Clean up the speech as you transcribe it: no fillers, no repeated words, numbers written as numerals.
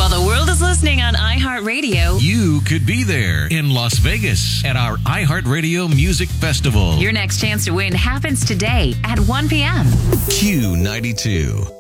While the world is listening on iHeartRadio, You could be there in Las Vegas at our iHeartRadio Music Festival. your next chance to win happens today at 1 p.m. Q92.